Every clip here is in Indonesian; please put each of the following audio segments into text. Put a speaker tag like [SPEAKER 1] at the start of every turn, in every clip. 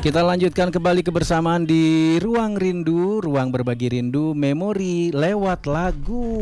[SPEAKER 1] Kita lanjutkan kembali kebersamaan di Ruang Rindu, ruang berbagi rindu, memori lewat lagu.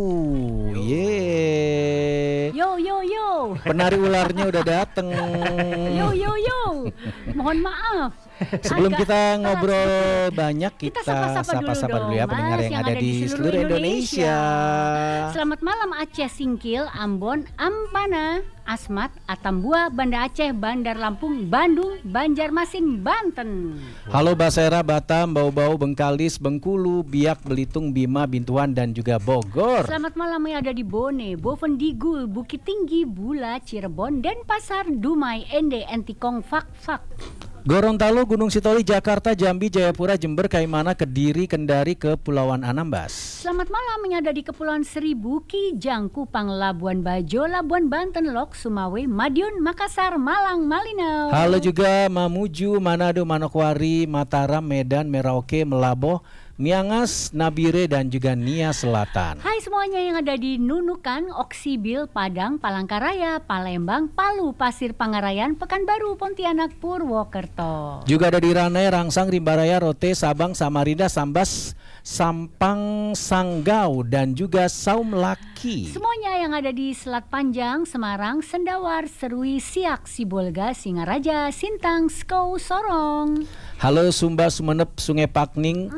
[SPEAKER 1] Yeay.
[SPEAKER 2] Yo yo yo.
[SPEAKER 1] Penari ularnya udah dateng.
[SPEAKER 2] Yo yo yo. Mohon maaf.
[SPEAKER 1] Sebelum kita ngobrol banyak, kita
[SPEAKER 2] sapa-sapa
[SPEAKER 1] dulu ya
[SPEAKER 2] Mas,
[SPEAKER 1] pendengar yang ada di seluruh Indonesia.
[SPEAKER 2] Selamat malam Aceh Singkil, Ambon, Ampana, Asmat, Atambua, Banda Aceh, Bandar Lampung, Bandung, Banjarmasin, Banten.
[SPEAKER 1] Halo Basera, Batam, Bau-Bau, Bengkalis, Bengkulu, Biak, Belitung, Bima, Bintuan dan juga Bogor.
[SPEAKER 2] Selamat malam yang ada di Bone, Bovendigul, Bukit Tinggi, Bula, Cirebon, Denpasar, Dumai, Ende, Entikong, Fak.
[SPEAKER 1] Gorontalo, Gunung Sitoli, Jakarta, Jambi, Jayapura, Jember, Kaimana, Kediri, Kendari, Kepulauan Anambas.
[SPEAKER 2] Selamat malam yang ada di Kepulauan Seribu, Kijang, Kupang, Labuan Bajo, Labuan Banten, Lok, Sumawe, Madiun, Makassar, Malang, Malinau.
[SPEAKER 1] Halo juga Mamuju, Manado, Manokwari, Mataram, Medan, Merauke, Melaboh, Miangas, Nabire dan juga Nia Selatan.
[SPEAKER 2] Hai semuanya yang ada di Nunukan, Oksibil, Padang, Palangkaraya, Palembang, Palu, Pasir Pangarayan, Pekanbaru, Pontianak, Purwokerto.
[SPEAKER 1] Juga ada di Ranai, Rangsang, Rimbaraya, Rote, Sabang, Samarinda, Sambas, Sampang, Sanggau dan juga Saum Laki.
[SPEAKER 2] Semuanya yang ada di Selat Panjang, Semarang, Sendawar, Serui, Siak, Sibolga, Singaraja, Sintang, Skou, Sorong.
[SPEAKER 1] Halo Sumba, Sumenep, Sungai Pakning,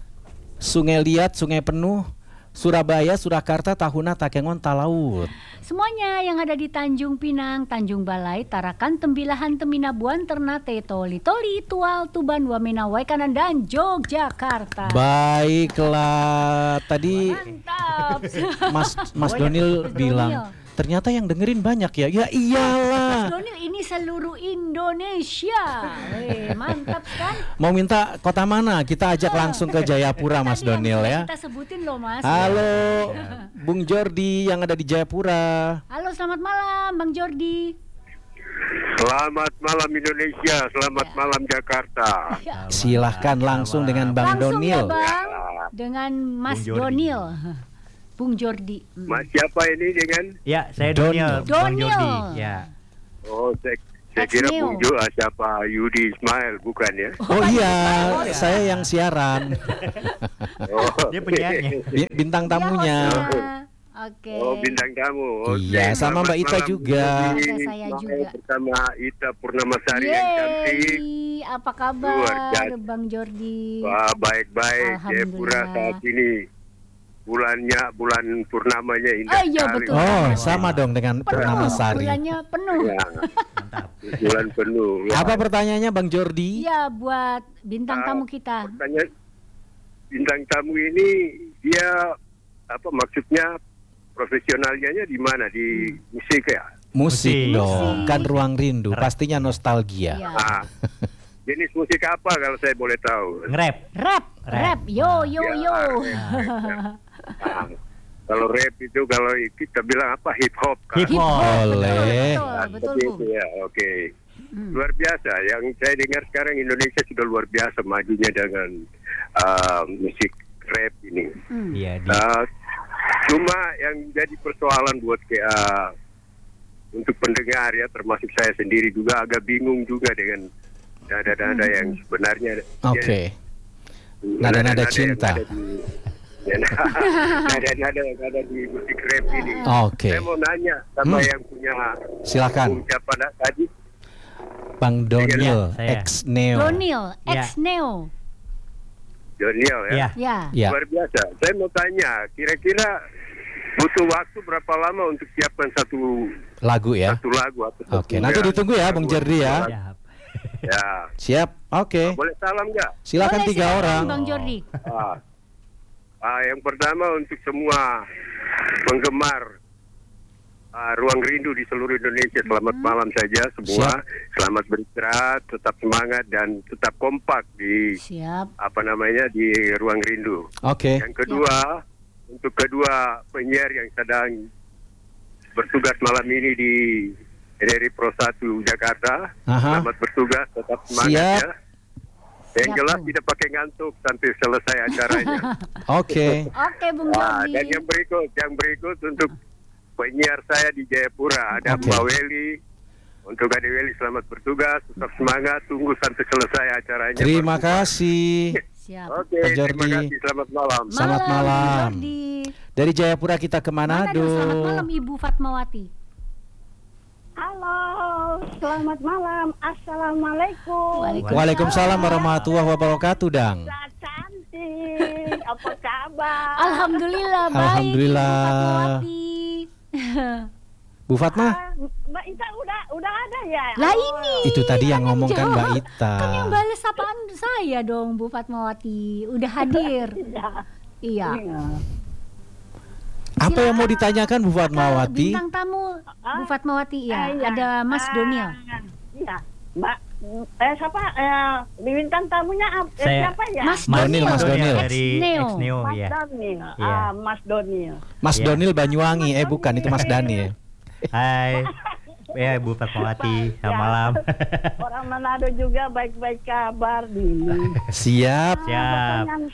[SPEAKER 1] Sungai Liat, Sungai Penuh, Surabaya, Surakarta, Tahuna, Takengon, Talaut.
[SPEAKER 2] Semuanya yang ada di Tanjung Pinang, Tanjung Balai, Tarakan, Tembilahan, Teminabuan, Ternate, Toli, Tual, Tuban, Wamena, Waikanan dan Yogyakarta.
[SPEAKER 1] Baiklah, tadi
[SPEAKER 2] Mantap.
[SPEAKER 1] Mas Donil bilang ternyata yang dengerin banyak ya. Ya iyalah.
[SPEAKER 2] Mas Donil ini seluruh Indonesia. Mantap kan?
[SPEAKER 1] Mau minta kota mana? Kita ajak langsung ke Jayapura Mas Donil ya.
[SPEAKER 2] Kita sebutin loh Mas.
[SPEAKER 1] Halo Bung Jordi yang ada di Jayapura.
[SPEAKER 2] Halo selamat malam Bang Jordi.
[SPEAKER 3] Selamat malam Indonesia, selamat malam Jakarta.
[SPEAKER 1] Silahkan langsung dengan Bang
[SPEAKER 2] Langsung
[SPEAKER 1] Donil.
[SPEAKER 2] ya Bang, dengan Mas Donil. Bung Jordi.
[SPEAKER 3] Mas siapa ini dengan?
[SPEAKER 4] Ya, saya
[SPEAKER 1] Donil.
[SPEAKER 4] Donil. Bang
[SPEAKER 2] Donil.
[SPEAKER 4] Jordi. Ya.
[SPEAKER 3] Oh, saya kira
[SPEAKER 2] Ex-Neo.
[SPEAKER 3] Bung Jo, siapa Yudi Ismail, bukan ya?
[SPEAKER 1] Oh iya, saya yang siaran.
[SPEAKER 3] Oh,
[SPEAKER 4] Dia penyanyi.
[SPEAKER 1] Bintang tamunya.
[SPEAKER 2] Ya, hostnya. Oke.
[SPEAKER 3] Oh, bintang tamu.
[SPEAKER 1] Iya, sama Mbak Ita
[SPEAKER 3] Selamat
[SPEAKER 1] juga.
[SPEAKER 3] malam, Yudi
[SPEAKER 2] Ada saya
[SPEAKER 3] Ismail
[SPEAKER 2] juga.
[SPEAKER 3] bersama Ita Purnamasari yang cantik.
[SPEAKER 2] Yeay, apa
[SPEAKER 3] Luar
[SPEAKER 2] kabar
[SPEAKER 3] biasa.
[SPEAKER 2] Bang Jordi?
[SPEAKER 3] Wah, baik-baik. Jayapura
[SPEAKER 2] Alhamdulillah.
[SPEAKER 3] saat ini bulan purnamanya indah
[SPEAKER 2] Oh, iya,
[SPEAKER 3] sekali.
[SPEAKER 2] betul.
[SPEAKER 1] Oh, sama dong dengan Purnama Sari.
[SPEAKER 2] Bulannya penuh.
[SPEAKER 3] Ya,
[SPEAKER 4] Mantap.
[SPEAKER 3] bulan penuh. Ya.
[SPEAKER 1] Apa pertanyaannya Bang Jordi?
[SPEAKER 2] Iya, buat bintang tamu kita.
[SPEAKER 3] Pertanyaan bintang tamu ini dia apa maksudnya profesionalnya di mana di musik ya?
[SPEAKER 1] Musik
[SPEAKER 4] Musik.
[SPEAKER 1] dong, kan Ruang Rindu, pastinya nostalgia.
[SPEAKER 2] Iya.
[SPEAKER 3] Ah, jenis musik apa kalau saya boleh tahu?
[SPEAKER 4] Nge-rap.
[SPEAKER 2] Rap. Yo yo
[SPEAKER 3] Ya,
[SPEAKER 2] yo.
[SPEAKER 3] Ah, kalau rap itu kalau kita bilang apa hip hop kan?
[SPEAKER 4] Hip hop.
[SPEAKER 1] Boleh.
[SPEAKER 2] Betul,
[SPEAKER 3] Seperti
[SPEAKER 2] Bung.
[SPEAKER 3] itu ya, oke. Luar biasa. Yang saya dengar sekarang Indonesia sudah luar biasa majunya dengan musik rap ini.
[SPEAKER 4] Iya, di
[SPEAKER 3] Cuma yang jadi persoalan buat untuk pendengar ya, termasuk saya sendiri juga agak bingung juga dengan nada-nada yang sebenarnya.
[SPEAKER 1] Oke. Nada-nada cinta.
[SPEAKER 3] Nada-nada yang ada di musik rap ini.
[SPEAKER 1] Oke.
[SPEAKER 3] Saya mau nanya sama yang punya
[SPEAKER 1] Silakan.
[SPEAKER 3] siapa tadi?
[SPEAKER 1] Bang Donil,
[SPEAKER 4] Saya.
[SPEAKER 1] ex Neo.
[SPEAKER 2] Donil,
[SPEAKER 4] Ya.
[SPEAKER 2] ex Neo.
[SPEAKER 3] Daniel ya.
[SPEAKER 4] ya.
[SPEAKER 2] Ya.
[SPEAKER 1] Ya.
[SPEAKER 3] Luar biasa. Saya mau tanya, kira-kira butuh waktu berapa lama untuk siapkan satu
[SPEAKER 1] Lagu ya.
[SPEAKER 3] lagu atau
[SPEAKER 1] Oke, nanti ditunggu ya Bung Jordi ya.
[SPEAKER 4] Siap.
[SPEAKER 3] Ya.
[SPEAKER 1] Siap. Oke.
[SPEAKER 3] Boleh salam nggak?
[SPEAKER 1] Silakan
[SPEAKER 2] Boleh,
[SPEAKER 1] 3
[SPEAKER 2] silakan,
[SPEAKER 1] orang.
[SPEAKER 2] Bang Jordi.
[SPEAKER 3] Yang pertama untuk semua penggemar Ruang Rindu di seluruh Indonesia, selamat malam saja semua. Selamat beristirahat, tetap semangat dan tetap kompak di
[SPEAKER 2] Siap.
[SPEAKER 3] di Ruang Rindu.
[SPEAKER 1] Oke.
[SPEAKER 3] Yang kedua, untuk kedua penyiar yang sedang bertugas malam ini di RRI Pro 1 Jakarta,
[SPEAKER 1] Aha.
[SPEAKER 3] selamat bertugas, tetap semangat
[SPEAKER 1] Siap.
[SPEAKER 3] ya. Yang
[SPEAKER 2] Siap,
[SPEAKER 3] jelas
[SPEAKER 2] Bung.
[SPEAKER 3] tidak pakai ngantuk sampai selesai acaranya.
[SPEAKER 1] Oke.
[SPEAKER 2] Oke, Bung Jordi.
[SPEAKER 3] Dan yang berikut untuk penyiar saya di Jayapura ada
[SPEAKER 1] Oke.
[SPEAKER 3] Mbak Weli, Untuk Ade Weli selamat bertugas, tetap semangat, tunggu sampai selesai acaranya.
[SPEAKER 1] Terima kasih.
[SPEAKER 2] Siap.
[SPEAKER 3] Oke,
[SPEAKER 1] Pak
[SPEAKER 3] terima
[SPEAKER 1] Jordi.
[SPEAKER 3] kasih, selamat malam.
[SPEAKER 1] Selamat malam.
[SPEAKER 2] Jordi.
[SPEAKER 1] Dari Jayapura kita ke
[SPEAKER 2] Manado,
[SPEAKER 1] Manado.
[SPEAKER 2] selamat malam Ibu Fatmawati.
[SPEAKER 4] Halo, selamat malam. Assalamualaikum.
[SPEAKER 1] Waalaikumsalam warahmatullahi wabarakatuh, Dang.
[SPEAKER 4] Mbak cantik, apa kabar?
[SPEAKER 2] Alhamdulillah baik.
[SPEAKER 1] Alhamdulillah.
[SPEAKER 2] Ibu Fatmawati.
[SPEAKER 1] Bu Fatma,
[SPEAKER 4] Mbak Ita udah ada ya?
[SPEAKER 2] Lah ini.
[SPEAKER 1] itu tadi yang ngomong kan
[SPEAKER 2] jawab.
[SPEAKER 1] Mbak Ita.
[SPEAKER 2] Kan yang balas sapaan saya dong Bu Fatmawati. Udah hadir. Iya.
[SPEAKER 1] Apa yang mau ditanyakan Bu Fatmawati?
[SPEAKER 2] Bintang tamu Bu Fatmawati ya.
[SPEAKER 4] Iya.
[SPEAKER 2] Ada Mas Doniel.
[SPEAKER 4] Iya, Mbak. Siapa? Bintang tamunya siapa ya?
[SPEAKER 2] Mas
[SPEAKER 1] Donil, Mas Donil.
[SPEAKER 5] Dari
[SPEAKER 2] Ex-Neo.
[SPEAKER 5] Ex-Neo
[SPEAKER 4] Mas
[SPEAKER 5] ya.
[SPEAKER 4] Donil.
[SPEAKER 5] Iya.
[SPEAKER 4] Mas Donil.
[SPEAKER 1] Mas
[SPEAKER 5] Iya.
[SPEAKER 1] Donil Banyuwangi, bukan itu Mas Dani ya.
[SPEAKER 5] Hai. Ya, Bu Fatmawati, selamat malam.
[SPEAKER 4] Orang Manado juga baik-baik kabar nih.
[SPEAKER 1] Siap.
[SPEAKER 5] Siap.
[SPEAKER 4] Pertanyaan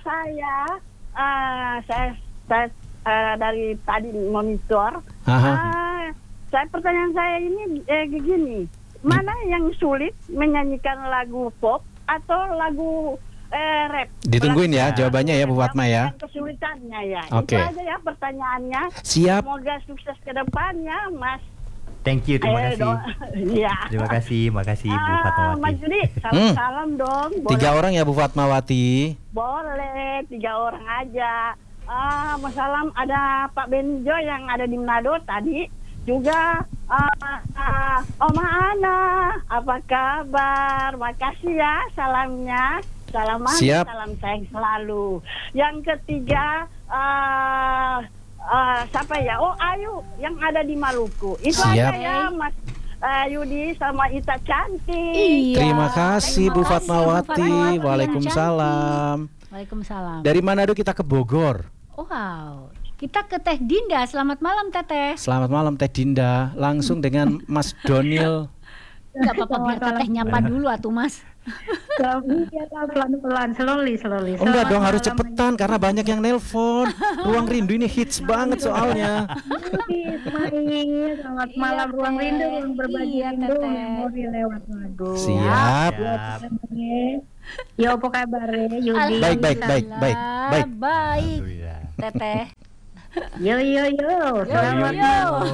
[SPEAKER 4] saya dari tadi monitor.
[SPEAKER 1] Aha.
[SPEAKER 4] Pertanyaan saya ini begini, mana yang sulit menyanyikan lagu pop atau lagu rap?
[SPEAKER 1] Ditungguin ya jawabannya ya Bu Fatma ya.
[SPEAKER 4] Yang kesulitannya ya.
[SPEAKER 1] Oke.
[SPEAKER 4] Itu aja ya pertanyaannya.
[SPEAKER 1] Siap.
[SPEAKER 4] Semoga sukses ke depannya, Mas.
[SPEAKER 5] Thank you, terima kasih.
[SPEAKER 4] Iya.
[SPEAKER 5] Terima kasih, makasih Bu
[SPEAKER 4] Mas
[SPEAKER 5] Fatmawati.
[SPEAKER 4] Judi, salam dong. Boleh?
[SPEAKER 1] 3 orang ya Bu Fatmawati.
[SPEAKER 4] Boleh, 3 orang aja. Mas Salam, ada Pak Benjo yang ada di Manado tadi. Juga Oma Ana, apa kabar? Makasih ya salamnya. Salam manis,
[SPEAKER 1] Siap.
[SPEAKER 4] salam sayang selalu. Yang ketiga, siapa ya? Oh, Ayu yang ada di Maluku. Itu
[SPEAKER 1] Siap.
[SPEAKER 4] aja ya, Mas Yudi sama Ita cantik.
[SPEAKER 2] Iya.
[SPEAKER 1] Terima kasih Bu
[SPEAKER 2] Terima kasih, Bu
[SPEAKER 1] Fatmawati.
[SPEAKER 2] Fatmawati.
[SPEAKER 1] Waalaikumsalam.
[SPEAKER 2] Waalaikumsalam.
[SPEAKER 1] Dari Manado kita ke Bogor.
[SPEAKER 2] Wow. Kita ke Teh Dinda. Selamat malam Teteh.
[SPEAKER 1] Selamat malam Teh Dinda. Langsung dengan Mas Donil.
[SPEAKER 2] Enggak apa-apa biar Teteh nyapa dulu atuh Mas.
[SPEAKER 6] Pelan-pelan, slowly.
[SPEAKER 1] Enggak dong, harus cepetan karena banyak yang nelpon. Ruang Rindu ini hits banget soalnya.
[SPEAKER 6] Ismail, selamat malam Ruang Rindu, ruang berbagi
[SPEAKER 2] Iya,
[SPEAKER 6] rindu,
[SPEAKER 2] Teteh.
[SPEAKER 6] memori lewat lagu.
[SPEAKER 1] Siap.
[SPEAKER 5] Siap.
[SPEAKER 6] Yo, apa kabar Yudi?
[SPEAKER 1] Baik.
[SPEAKER 2] Alhamdulillah,
[SPEAKER 1] baik.
[SPEAKER 2] Baik.
[SPEAKER 5] Alhamdulillah.
[SPEAKER 2] Teteh.
[SPEAKER 6] Yo, selamat
[SPEAKER 2] yo.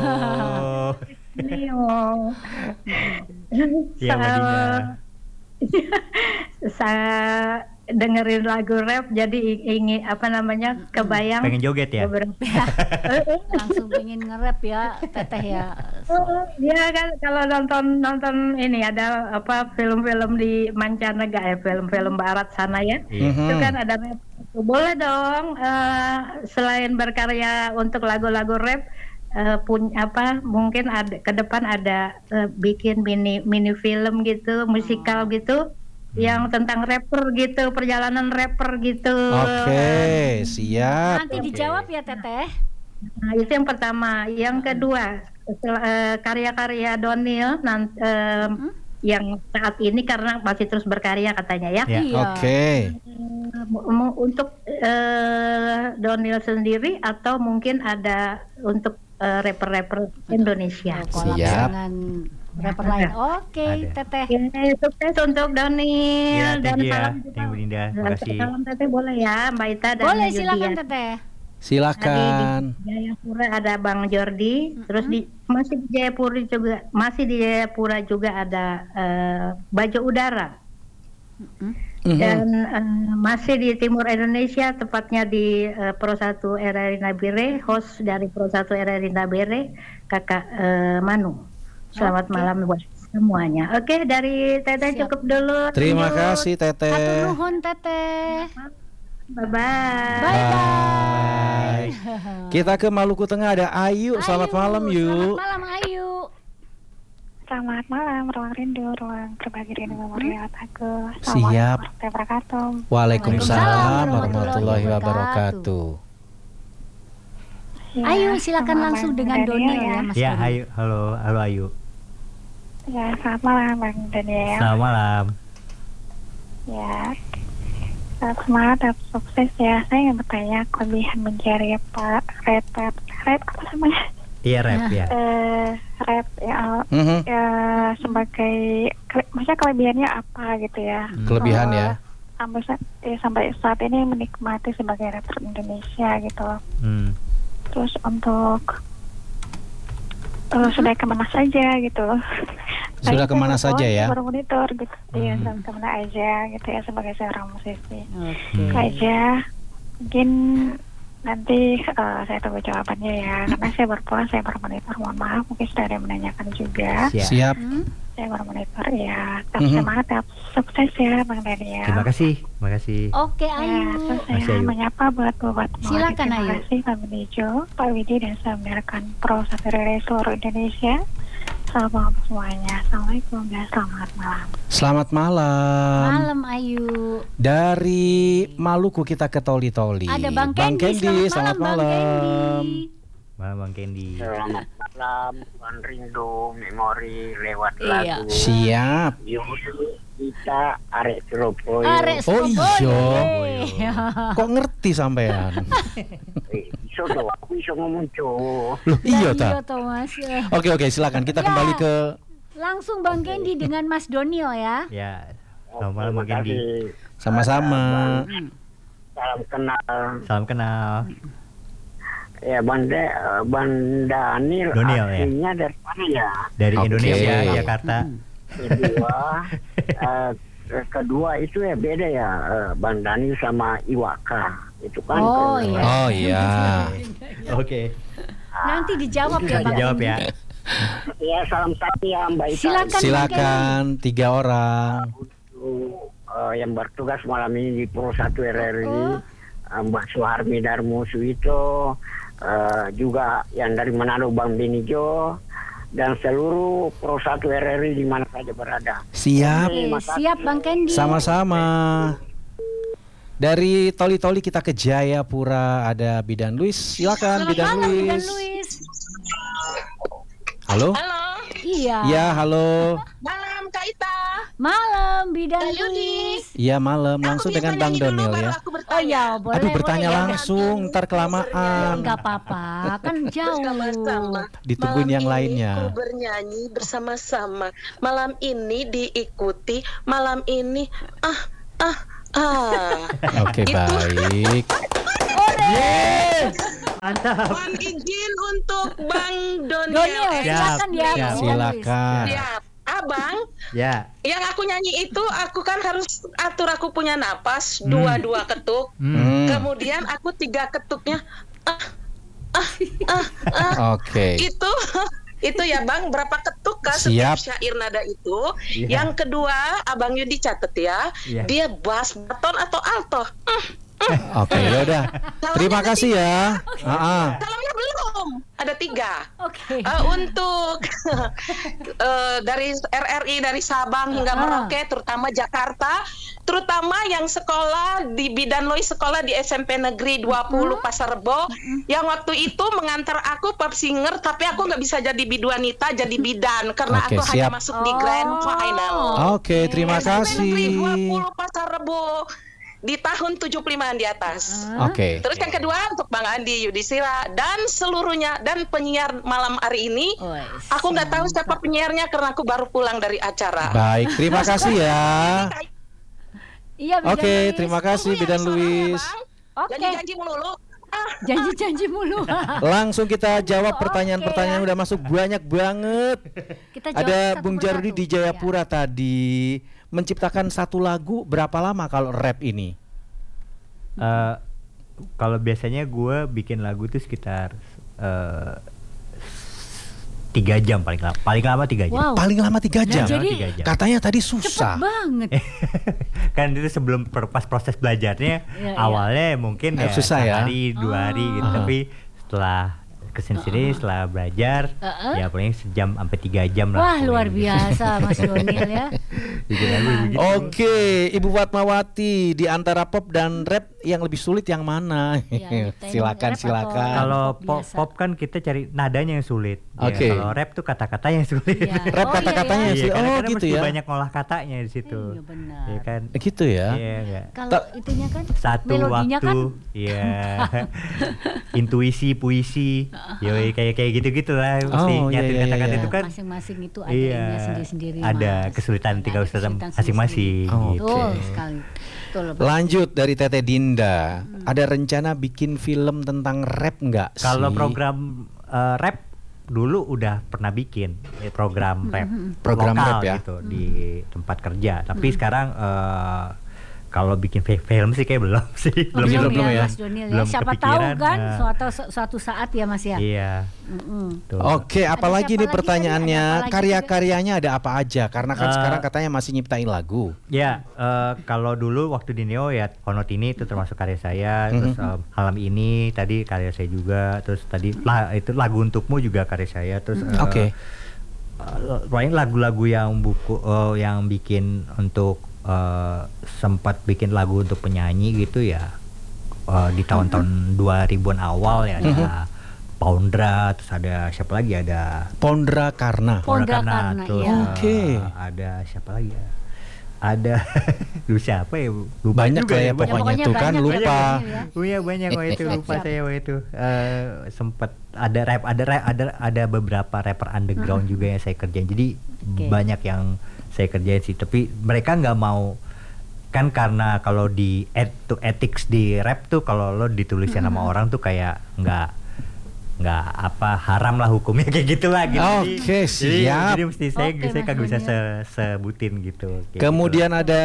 [SPEAKER 6] Neo.
[SPEAKER 5] Iya, Mbak Dinda.
[SPEAKER 6] Saya dengerin lagu rap jadi ingin kebayang
[SPEAKER 5] Pengen joget ya?
[SPEAKER 6] beberapa.
[SPEAKER 2] Langsung pengen nge-rap ya Teteh ya.
[SPEAKER 6] Dia kan kalau nonton ini ada film-film di mancanegara, film-film barat sana ya.
[SPEAKER 5] Iya.
[SPEAKER 6] Itu kan ada rap. Boleh dong selain berkarya untuk lagu-lagu rap mungkin ada ke depan ada bikin mini film gitu, musikal gitu yang tentang rapper gitu, perjalanan rapper gitu.
[SPEAKER 1] Oke, siap.
[SPEAKER 2] Nanti dijawab ya Teteh.
[SPEAKER 6] Nah, itu yang pertama. Yang kedua, karya-karya Donil yang saat ini karena masih terus berkarya katanya ya.
[SPEAKER 5] Ya.
[SPEAKER 2] Iya.
[SPEAKER 1] Oke.
[SPEAKER 6] Untuk Donil sendiri atau mungkin ada untuk rapper-rapper Indonesia.
[SPEAKER 2] Kolab
[SPEAKER 1] Siap.
[SPEAKER 2] dengan rapper lain. Oke,
[SPEAKER 5] Ada.
[SPEAKER 2] Teteh.
[SPEAKER 6] Oke, sukses untuk Donil
[SPEAKER 5] Iya,
[SPEAKER 6] dan
[SPEAKER 5] thank you ya.
[SPEAKER 6] salam
[SPEAKER 5] Thank you, Bu Dinda. Terima kasih.
[SPEAKER 6] salam Teteh boleh ya Mbak Ita dan
[SPEAKER 2] Boleh
[SPEAKER 6] Yudi
[SPEAKER 2] silakan
[SPEAKER 6] ya.
[SPEAKER 2] Teteh.
[SPEAKER 1] Silakan.
[SPEAKER 6] Di Jayapura ada Bang Jordi, terus masih di Jayapura juga ada Bajo Udara. Dan masih di timur Indonesia, tepatnya di Pro 1 RRI Nabire, host dari Pro 1 RRI Nabire, Kakak Manu. Selamat malam buat semuanya. Oke, dari Teteh
[SPEAKER 2] Siap.
[SPEAKER 6] cukup dulu.
[SPEAKER 1] Terima
[SPEAKER 6] Lanjut.
[SPEAKER 1] kasih Teteh.
[SPEAKER 2] Hatur nuhun Teteh.
[SPEAKER 6] Bye-bye.
[SPEAKER 1] Bye. Kita ke Maluku Tengah ada Ayu. Selamat
[SPEAKER 2] Ayu,
[SPEAKER 1] malam
[SPEAKER 2] Selamat
[SPEAKER 1] Yu.
[SPEAKER 2] malam Ayu.
[SPEAKER 7] Selamat malam, Ruang Rindu, ruang berbagi rindu memori lewat aku.
[SPEAKER 1] Siap.
[SPEAKER 7] Assalamualaikum warahmatullahi wabarakatuh.
[SPEAKER 1] Waalaikumsalam warahmatullahi wabarakatuh.
[SPEAKER 7] Ya,
[SPEAKER 2] Ayu silakan
[SPEAKER 7] selamat
[SPEAKER 2] langsung
[SPEAKER 7] malam,
[SPEAKER 2] dengan
[SPEAKER 7] Bang
[SPEAKER 2] Donil
[SPEAKER 7] Daniel
[SPEAKER 2] ya Mas
[SPEAKER 5] Ya,
[SPEAKER 2] Doni.
[SPEAKER 5] Ayu. Halo Ayu.
[SPEAKER 7] Ya, selamat malam Bang Daniel.
[SPEAKER 5] Selamat malam.
[SPEAKER 7] Ya, semangat dan sukses ya. Saya ingin bertanya kelebihan menjadi rapper apa namanya?
[SPEAKER 5] Iya, rap ya.
[SPEAKER 7] rap ya, ya sebagai maksudnya kelebihannya apa gitu ya?
[SPEAKER 1] Kelebihan ya.
[SPEAKER 7] Sampai saat ini menikmati sebagai rapper Indonesia gitu loh. Terus untuk sudah kemana saja gitu loh.
[SPEAKER 1] Sudah kemana saja ya?
[SPEAKER 7] Baru monitor gitu. Iya, sudah kemana aja gitu ya sebagai seorang musisi.
[SPEAKER 2] Oke.
[SPEAKER 7] Itu aja. Mungkin nanti saya tunggu jawabannya ya. Karena saya berpulang, saya baru monitor. Mohon maaf, mungkin sudah ada yang menanyakan juga.
[SPEAKER 1] Siap.
[SPEAKER 7] Saya baru monitor ya. Tetap semangat, tetap sukses ya Bang Denny ya.
[SPEAKER 5] Terima kasih.
[SPEAKER 2] Oke,
[SPEAKER 7] Ya,
[SPEAKER 2] Ayu.
[SPEAKER 7] terus
[SPEAKER 5] Masih
[SPEAKER 7] saya
[SPEAKER 5] Ayu.
[SPEAKER 7] menyapa buat
[SPEAKER 2] Silakan, Ayu.
[SPEAKER 7] Terima kasih Pak Benejo, Pak Widi dan saya mendengarkan Pro 1 Relay seluruh Indonesia. Selamat malam semuanya. Assalamualaikum dan selamat malam.
[SPEAKER 1] Selamat malam.
[SPEAKER 2] Malam Ayu.
[SPEAKER 1] Dari Maluku kita ke Toli-Toli.
[SPEAKER 2] Ada Bang Kendi.
[SPEAKER 1] Selamat
[SPEAKER 2] Bang
[SPEAKER 1] malam.
[SPEAKER 2] Kendi.
[SPEAKER 5] Malam Bang Kendi.
[SPEAKER 8] Selamat malam, Bang Rindu, memori lewat
[SPEAKER 2] Iya.
[SPEAKER 8] lagu.
[SPEAKER 1] Siap.
[SPEAKER 8] Yuk, kita arek Surabaya.
[SPEAKER 2] Arek
[SPEAKER 1] Oh,
[SPEAKER 2] Surabaya.
[SPEAKER 1] iya. Kok ngerti sampean?
[SPEAKER 8] Iso dong, aku iso ngomong Jawa.
[SPEAKER 1] Loh, iya
[SPEAKER 2] Iya
[SPEAKER 1] ta.
[SPEAKER 2] toh, Mas.
[SPEAKER 1] Oke, silakan kita
[SPEAKER 2] Ya.
[SPEAKER 1] kembali ke
[SPEAKER 2] Langsung Bang Kendi dengan Mas Donio ya.
[SPEAKER 5] Ya. Selamat malam Bang
[SPEAKER 8] Terima
[SPEAKER 5] Kendi.
[SPEAKER 8] kasih.
[SPEAKER 1] sama-sama.
[SPEAKER 8] Salam kenal.
[SPEAKER 5] Salam kenal.
[SPEAKER 8] Ya, Bang Daniel
[SPEAKER 5] Daniel, ya.
[SPEAKER 8] aslinya dari mana ya?
[SPEAKER 5] Dari
[SPEAKER 1] Oke.
[SPEAKER 5] Indonesia, Jakarta.
[SPEAKER 8] Kedua itu ya beda ya, Bang Daniel sama Iwaka. Itu kan.
[SPEAKER 2] Oh, iya.
[SPEAKER 1] Oh iya.
[SPEAKER 5] Oke.
[SPEAKER 2] Nanti dijawab ya Bang
[SPEAKER 5] Dijawab
[SPEAKER 2] Kendi.
[SPEAKER 5] ya.
[SPEAKER 8] Ya, salam satu ya Mbak Ita.
[SPEAKER 2] Silakan.
[SPEAKER 1] Silakan 3 orang.
[SPEAKER 8] Untuk, yang bertugas malam ini di Pro 1 RRI, Mbak Suharmi Darmusu itu, juga yang dari Manado Bang Benijo, dan seluruh Pro 1 RRI di mana saja berada.
[SPEAKER 1] Siap.
[SPEAKER 2] Oke, siap Bang Kendi.
[SPEAKER 1] Sama-sama. Dari Toli-Toli kita ke Jayapura, ada Bidan Luis. Silakan Bidan
[SPEAKER 2] Malam Bidan
[SPEAKER 1] Luis.
[SPEAKER 2] Luis.
[SPEAKER 1] Halo?
[SPEAKER 2] Iya.
[SPEAKER 1] Ya, halo.
[SPEAKER 9] Malam Kak Ita.
[SPEAKER 2] Malam Bidan
[SPEAKER 9] Kak Yudi.
[SPEAKER 2] Luis.
[SPEAKER 1] Iya, malam langsung
[SPEAKER 9] Aku
[SPEAKER 1] dengan
[SPEAKER 9] minta
[SPEAKER 1] Bang
[SPEAKER 9] nyanyi dulu,
[SPEAKER 1] Doniel
[SPEAKER 9] baru
[SPEAKER 1] ya.
[SPEAKER 9] aku bertanya.
[SPEAKER 2] Oh iya, boleh.
[SPEAKER 1] Aduh, bertanya
[SPEAKER 2] boleh, ya.
[SPEAKER 1] langsung, ntar kelamaan.
[SPEAKER 2] Enggak apa-apa, kan jauh.
[SPEAKER 9] Bersama-sama.
[SPEAKER 1] Ditungguin
[SPEAKER 9] Malam
[SPEAKER 1] yang
[SPEAKER 9] ini
[SPEAKER 1] lainnya.
[SPEAKER 9] ku bernyanyi bersama-sama. Malam ini diikuti. Malam ini
[SPEAKER 1] Oke,
[SPEAKER 9] Itu.
[SPEAKER 1] baik.
[SPEAKER 5] Mantap.
[SPEAKER 9] Mohon izin untuk Bang
[SPEAKER 2] Doniel,
[SPEAKER 9] Doniel.
[SPEAKER 2] silakan ya.
[SPEAKER 5] Siap.
[SPEAKER 2] Bang
[SPEAKER 1] Silakan.
[SPEAKER 9] Siap. Abang,
[SPEAKER 5] Ya.
[SPEAKER 9] yang aku nyanyi itu aku kan harus atur, aku punya napas dua ketuk.
[SPEAKER 1] Hmm.
[SPEAKER 9] Kemudian aku 3 ketuknya
[SPEAKER 1] Oke.
[SPEAKER 9] itu ya Bang, berapa ketuk Kak
[SPEAKER 1] Siap.
[SPEAKER 9] setiap syair nada itu.
[SPEAKER 5] Iya.
[SPEAKER 9] Yang kedua, Abang Yudi catet ya.
[SPEAKER 5] Iya.
[SPEAKER 9] Dia bass, baton atau alto.
[SPEAKER 1] Oke, yaudah. Terima kasih ya.
[SPEAKER 9] Salamnya belum. Ada 3.
[SPEAKER 2] Oke.
[SPEAKER 9] Untuk dari RRI, dari Sabang hingga Merauke, terutama Jakarta, terutama yang sekolah di Bidan Lois, sekolah di SMP Negeri 20 Pasar Rebo, yang waktu itu mengantar aku pop singer, tapi aku nggak bisa jadi biduanita, jadi bidan karena
[SPEAKER 1] Oke,
[SPEAKER 9] aku hanya
[SPEAKER 1] siap.
[SPEAKER 9] masuk di grand final.
[SPEAKER 1] Oke, terima
[SPEAKER 9] SMP Negeri
[SPEAKER 1] kasih.
[SPEAKER 9] 20 Pasar Rebo di tahun 75-an di atas.
[SPEAKER 1] Oke.
[SPEAKER 9] Terus yang kedua untuk Bang Andi Yudhistira dan seluruhnya dan penyiar malam hari ini.
[SPEAKER 2] Wes,
[SPEAKER 9] Aku nggak tahu siapa penyiarnya karena aku baru pulang dari acara.
[SPEAKER 1] Baik, terima kasih ya.
[SPEAKER 2] Iya, Bidan
[SPEAKER 1] Oke,
[SPEAKER 2] Luis.
[SPEAKER 1] terima kasih
[SPEAKER 9] Tunggu ya
[SPEAKER 1] Bidan
[SPEAKER 9] suaranya,
[SPEAKER 1] Luis.
[SPEAKER 9] Bang.
[SPEAKER 2] Oke.
[SPEAKER 9] Janji-janji melulu.
[SPEAKER 2] Janji-janji mulu.
[SPEAKER 1] Langsung kita jawab
[SPEAKER 2] Oke,
[SPEAKER 1] pertanyaan-pertanyaan
[SPEAKER 2] ya.
[SPEAKER 1] udah masuk banyak banget.
[SPEAKER 2] Kita jawab
[SPEAKER 1] Ada
[SPEAKER 2] satu
[SPEAKER 1] Bung
[SPEAKER 2] persatu.
[SPEAKER 1] Jardi di Jayapura tadi menciptakan satu lagu berapa lama kalau rap ini?
[SPEAKER 5] Kalau biasanya gue bikin lagu tuh sekitar 3 jam paling lama 3 jam.
[SPEAKER 2] Wow.
[SPEAKER 1] Paling lama 3 jam.
[SPEAKER 2] jadi
[SPEAKER 5] 3 jam.
[SPEAKER 1] Katanya tadi
[SPEAKER 2] Cepet
[SPEAKER 1] susah.
[SPEAKER 2] banget.
[SPEAKER 5] Kan itu sebelum pas proses belajarnya
[SPEAKER 2] Iya,
[SPEAKER 5] awalnya mungkin ya
[SPEAKER 1] Susah ya.
[SPEAKER 5] sehari 2 hari gitu, tapi setelah kesini setelah belajar ya paling sejam sampai 3 jam lah.
[SPEAKER 2] Wah,
[SPEAKER 5] pokoknya
[SPEAKER 2] luar
[SPEAKER 5] gitu.
[SPEAKER 2] biasa Mas Doniel ya.
[SPEAKER 5] Bikin lagu begitu.
[SPEAKER 1] Oke, Ibu Fatmawati, di antara pop dan rap yang lebih sulit yang mana?
[SPEAKER 2] Ya,
[SPEAKER 1] silakan,
[SPEAKER 2] rap atau-
[SPEAKER 1] silakan.
[SPEAKER 5] Kalau
[SPEAKER 2] pop biasa.
[SPEAKER 5] pop kan kita cari nadanya yang sulit. Ya,
[SPEAKER 1] Oke.
[SPEAKER 5] kalau rap tuh kata-kata yang sulit.
[SPEAKER 2] Iya.
[SPEAKER 1] Rap
[SPEAKER 2] Oh,
[SPEAKER 1] kata-katanya
[SPEAKER 2] iya,
[SPEAKER 1] sih.
[SPEAKER 5] Iya,
[SPEAKER 1] Oh,
[SPEAKER 5] kadang-kadang
[SPEAKER 1] gitu
[SPEAKER 5] mesti
[SPEAKER 1] ya.
[SPEAKER 5] banyak ngolah katanya di situ.
[SPEAKER 2] Iya, benar.
[SPEAKER 5] Iya kan?
[SPEAKER 1] Gitu ya.
[SPEAKER 5] Iya enggak.
[SPEAKER 2] Kalau itunya kan
[SPEAKER 5] Satu
[SPEAKER 2] melodinya
[SPEAKER 5] waktu,
[SPEAKER 2] kan
[SPEAKER 5] iya. Intuisi, puisi. Yoi, kayak gitu-gitu lah. Mesti nyatin kata-kata itu kan.
[SPEAKER 2] Masing-masing itu ada ininya sendiri-sendiri.
[SPEAKER 5] Ada
[SPEAKER 2] Mas.
[SPEAKER 5] kesulitan tinggal masing-masing. Gitu.
[SPEAKER 2] Betul sekali. Betul,
[SPEAKER 1] Lanjut dari Teteh Dinda, ada rencana bikin film tentang rap nggak sih?
[SPEAKER 5] Kalau program rap dulu udah pernah bikin program rap,
[SPEAKER 1] program
[SPEAKER 5] lokal
[SPEAKER 1] rap ya
[SPEAKER 5] gitu di tempat kerja. Tapi sekarang kalau bikin film sih kayak belum sih.
[SPEAKER 2] Belum ya, Mas Donil ya.
[SPEAKER 5] Belum
[SPEAKER 2] Siapa tahu
[SPEAKER 5] kepikiran,
[SPEAKER 2] kan suatu saat ya Mas ya.
[SPEAKER 5] Iya.
[SPEAKER 1] Oke, apalagi nih
[SPEAKER 2] siapa lagi
[SPEAKER 1] pertanyaannya,
[SPEAKER 2] tadi? Ada apa lagi
[SPEAKER 1] karya-karyanya ada apa aja? Karena kan sekarang katanya masih nyiptain lagu.
[SPEAKER 5] Ya, kalau dulu waktu di Neo ya Honotini itu termasuk karya saya. Terus Malam Ini tadi karya saya juga. Terus tadi itu Lagu Untukmu juga karya saya. Terus paling lagu-lagu yang yang bikin untuk sempat bikin lagu untuk penyanyi gitu ya di tahun-tahun 2000-an awal ya ada Pondra, terus ada siapa lagi, ada
[SPEAKER 1] Pondra Karna
[SPEAKER 5] terus ada siapa lagi ya, ada siapa ya, lupa
[SPEAKER 1] banyak
[SPEAKER 5] juga
[SPEAKER 1] ya pokoknya tuh kan lupa
[SPEAKER 5] ya banyak itu lupa saya itu sempat ada beberapa rapper underground juga yang saya kerjain, jadi banyak yang saya kerjain sih, tapi mereka nggak mau kan, karena kalau di ethics di rap tuh kalau lo ditulisin sama orang tuh kayak nggak haram lah hukumnya kayak gitulah gitu.
[SPEAKER 1] Oke, siap.
[SPEAKER 5] Jadi mesti saya kagak bisa sebutin gitu.
[SPEAKER 1] Kemudian ada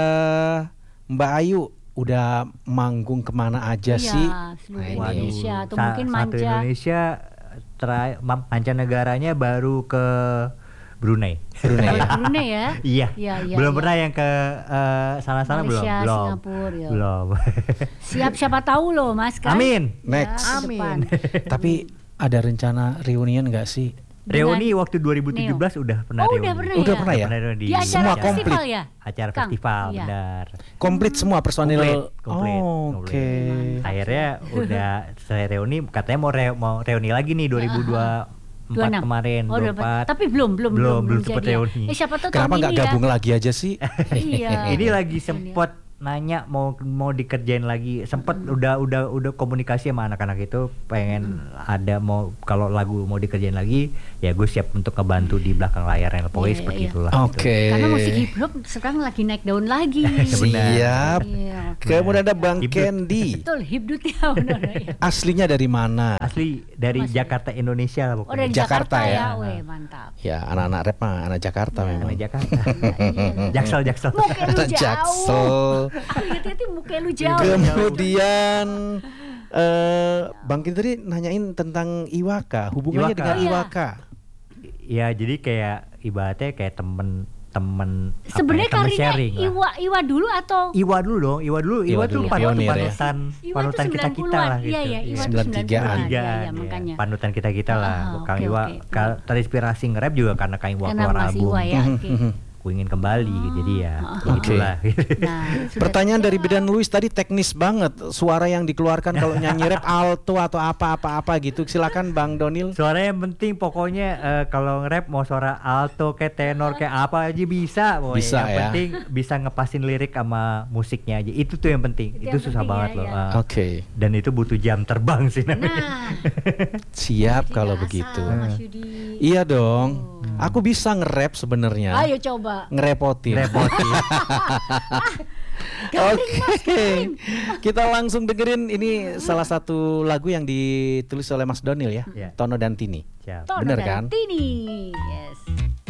[SPEAKER 1] Mbak Ayu, udah manggung kemana aja sih?
[SPEAKER 2] Seluruh Indonesia atau mungkin
[SPEAKER 5] satu Indonesia, mancanegaranya baru ke Brunei
[SPEAKER 2] ya?
[SPEAKER 5] Iya. Belum pernah yang ke sana-sana,
[SPEAKER 2] Malaysia,
[SPEAKER 5] belum.
[SPEAKER 2] Singapura, ya.
[SPEAKER 5] Belum.
[SPEAKER 2] Siapa tahu loh Mas kan.
[SPEAKER 5] Amin.
[SPEAKER 1] Next.
[SPEAKER 2] Ya,
[SPEAKER 5] Amin.
[SPEAKER 1] Tapi ada rencana reunian nggak sih?
[SPEAKER 5] Reuni waktu 2017 udah pernah reuni.
[SPEAKER 1] Udah pernah ya?
[SPEAKER 2] Di acara
[SPEAKER 1] semua
[SPEAKER 2] festival
[SPEAKER 1] komplit
[SPEAKER 2] ya?
[SPEAKER 5] Acara festival, benar.
[SPEAKER 1] Komplit semua personil.
[SPEAKER 5] Komplit.
[SPEAKER 1] Oke.
[SPEAKER 5] Akhirnya udah saya reuni, katanya mau reuni lagi nih 2024 kemarin.
[SPEAKER 2] Tapi belum
[SPEAKER 5] sempat reuni.
[SPEAKER 2] Siapa tahu
[SPEAKER 1] kenapa nggak gabung
[SPEAKER 2] ya?
[SPEAKER 1] lagi aja sih?
[SPEAKER 2] Iya.
[SPEAKER 5] Ini lagi sempet nanya mau dikerjain lagi, sempet udah komunikasi sama anak-anak itu, pengen ada mau kalau lagu mau dikerjain lagi ya gue siap untuk ngebantu di belakang layar, yang pokoknya seperti itulah.
[SPEAKER 1] Oke.
[SPEAKER 2] Karena musik hip hop sekarang lagi naik daun lagi.
[SPEAKER 1] Siap. Kemudian ada Bang
[SPEAKER 5] Hibdut.
[SPEAKER 1] Candy.
[SPEAKER 2] Betul, hibdut ya benar ya.
[SPEAKER 1] Aslinya dari mana?
[SPEAKER 5] Asli dari Jakarta, Indonesia lah pokoknya.
[SPEAKER 2] Dari
[SPEAKER 1] Jakarta ya?
[SPEAKER 2] Weh, mantap.
[SPEAKER 1] Ya, anak-anak rap mah anak Jakarta memang.
[SPEAKER 5] Anak Jakarta. Jaksel.
[SPEAKER 2] Muka lu jauh.
[SPEAKER 1] Jaksel.
[SPEAKER 2] Hati-hati muka lu jauh.
[SPEAKER 1] Kemudian Bang Kin tadi nanyain tentang Iwaka, hubungannya dengan Iwaka.
[SPEAKER 5] Ya, jadi kayak ibaratnya kayak temen
[SPEAKER 2] sebenarnya karirnya Iwa dulu atau
[SPEAKER 5] Iwa dulu dong. Iwa tuh panutan kita lah gitu.
[SPEAKER 2] Iya, Iwa
[SPEAKER 1] 93-an.
[SPEAKER 2] Iya, makanya.
[SPEAKER 5] Panutan kita lah. Kang Iwa terinspirasi nge-rap juga karena Kang Iwa keluar album. Ku Ingin Kembali, jadi ya itulah.
[SPEAKER 1] Pertanyaan dari Bidan Luis tadi teknis banget, suara yang dikeluarkan kalau nyanyi rap alto atau apa gitu. Silakan Bang Donil.
[SPEAKER 5] Suara yang penting pokoknya kalau nge-rap mau suara alto kayak tenor kayak apa aja bisa.
[SPEAKER 1] Bisa
[SPEAKER 5] yang penting bisa ngepasin lirik sama musiknya aja. Itu tuh yang penting. Itu susah banget loh.
[SPEAKER 1] Oke.
[SPEAKER 5] Dan itu butuh jam terbang sih namanya.
[SPEAKER 1] Siap kalau begitu. Iya dong. Aku bisa nge-rap sebenarnya.
[SPEAKER 2] Ayo coba.
[SPEAKER 1] Ngerepotin. Oke. Kita langsung dengerin ini salah satu lagu yang ditulis oleh Mas Donil ya. Tono dan Tini.
[SPEAKER 5] Siap.
[SPEAKER 1] Bener kan?
[SPEAKER 2] Tini. Yes.